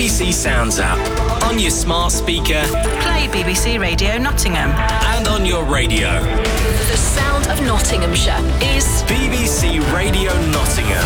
BBC Sounds app. On your smart speaker. Play BBC Radio Nottingham. And on your radio. The sound of Nottinghamshire is BBC Radio Nottingham.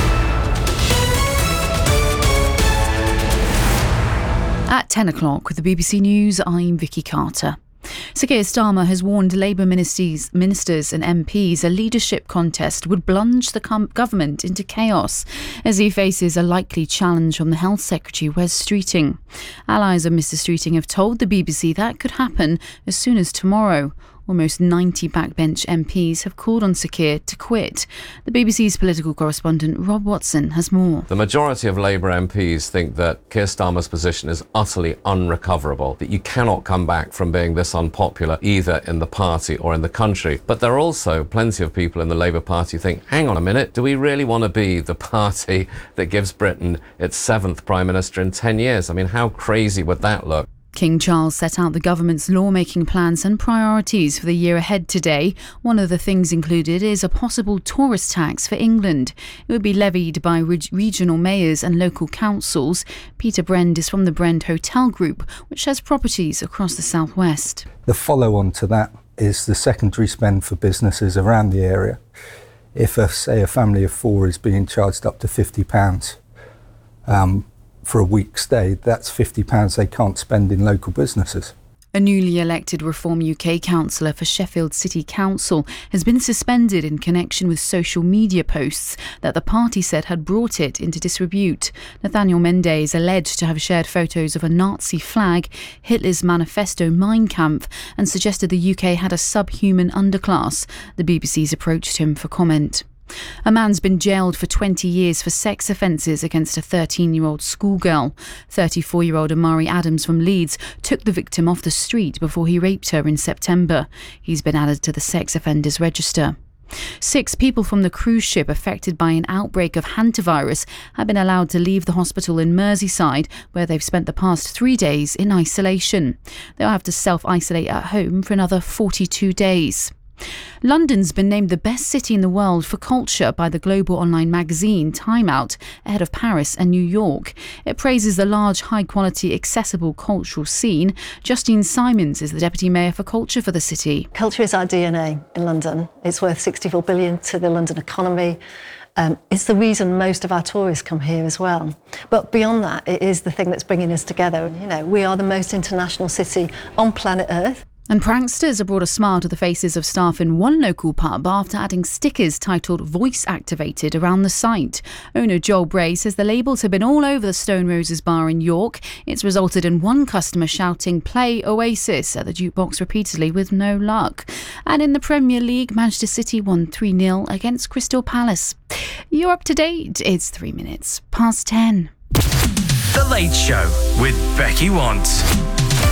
At 10 o'clock with the BBC News, I'm Vicky Carter. Sir Keir Starmer has warned Labour ministers and MPs a leadership contest would plunge the government into chaos as he faces a likely challenge from the Health Secretary, Wes Streeting. Allies of Mr Streeting have told the BBC that could happen as soon as tomorrow. Almost 90 backbench MPs have called on Sir Keir to quit. The BBC's political correspondent Rob Watson has more. The majority of Labour MPs think that Keir Starmer's position is utterly unrecoverable, that you cannot come back from being this unpopular either in the party or in the country. But there are also plenty of people in the Labour Party who think, hang on a minute, do we really want to be the party that gives Britain its 7th Prime Minister in 10 years? I mean, how crazy would that look? King Charles set out the government's lawmaking plans and priorities for the year ahead today. One of the things included is a possible tourist tax for England. It would be levied by regional mayors and local councils. Peter Brend is from the Brend Hotel Group, which has properties across the southwest. The follow-on to that is the secondary spend for businesses around the area. If, a family of 4 is being charged up to £50, for a week's stay, that's £50 they can't spend in local businesses. A newly elected Reform UK councillor for Sheffield City Council has been suspended in connection with social media posts that the party said had brought it into disrepute. Nathaniel Mende is alleged to have shared photos of a Nazi flag, Hitler's manifesto Mein Kampf, and suggested the UK had a subhuman underclass. The BBC's approached him for comment. A man's been jailed for 20 years for sex offences against a 13-year-old schoolgirl. 34-year-old Amari Adams from Leeds took the victim off the street before he raped her in September. He's been added to the sex offenders register. 6 people from the cruise ship affected by an outbreak of hantavirus have been allowed to leave the hospital in Merseyside, where they've spent the past 3 days in isolation. They'll have to self-isolate at home for another 42 days. London's been named the best city in the world for culture by the global online magazine Time Out, ahead of Paris and New York. It praises the large, high-quality, accessible cultural scene. Justine Simons is the Deputy Mayor for Culture for the city. Culture is our DNA in London. It's worth $64 billion to the London economy. It's the reason most of our tourists come here as well. But beyond that, it is the thing that's bringing us together. You know, we are the most international city on planet Earth. And pranksters have brought a smile to the faces of staff in one local pub after adding stickers titled Voice Activated around the site. Owner Joel Bray says the labels have been all over the Stone Roses bar in York. It's resulted in one customer shouting "Play Oasis" at the jukebox repeatedly with no luck. And in the Premier League, Manchester City won 3-0 against Crystal Palace. You're up to date. It's 3 minutes past 10. The Late Show with Becky Want.